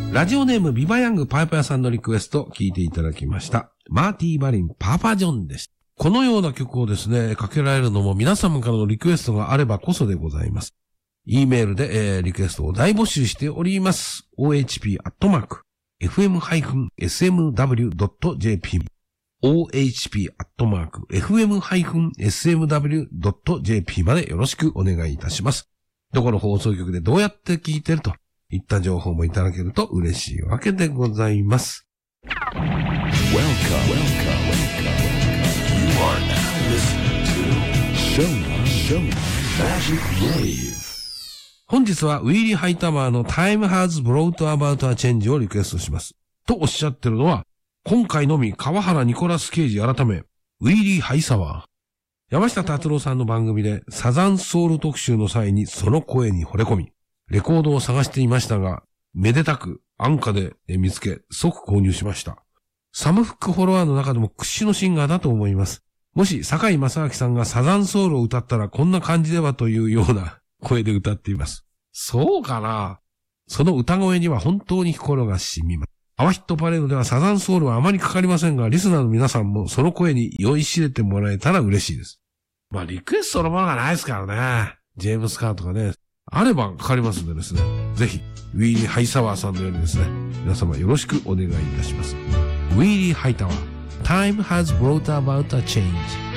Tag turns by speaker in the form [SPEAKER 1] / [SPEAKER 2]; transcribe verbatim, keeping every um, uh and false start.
[SPEAKER 1] ラジオネームビバヤングパイパヤさんのリクエスト聞いていただきました。マーティー・バリンパパジョンです。このような曲をですね、かけられるのも皆様からのリクエストがあればこそでございます。E メールで、えー、リクエストを大募集しております。オーエイチピー アットマーク、エフエム エスエムダブリュー ドット ジェーピー オーエイチピー アットマーク、エフエム エスエムダブリュー ドット ジェーピー までよろしくお願いいたします。どこの放送局でどうやって聞いてるといった情報もいただけると嬉しいわけでございます。Welcome, welcome, welcome. You are now listening to Shonan Magic Wave. 本日はウィーリー・ハイタマーの Time Has Brought About a Change をリクエストします。とおっしゃってるのは、今回のみ川原ニコラス・ケイジ改め、ウィーリー・ハイサワー。山下達郎さんの番組でサザンソウル特集の際にその声に惚れ込み、レコードを探していましたが、めでたく安価で見つけ、即購入しました。サムフックフォロワーの中でも屈指のシンガーだと思います。もし坂井正明さんがサザンソウルを歌ったらこんな感じではというような声で歌っています。そうかな？その歌声には本当に心が染みます。アワヒットパレードではサザンソウルはあまりかかりませんが、リスナーの皆さんもその声に酔いしれてもらえたら嬉しいです。まあリクエストのものがないですからね。ジェームスカーとかね。あればかかりますんでですね。ぜひ、ウィーリー・ハイサワーさんのようにですね、皆様よろしくお願いいたします。ウィーリー・ハイタワー、Time has brought about a change.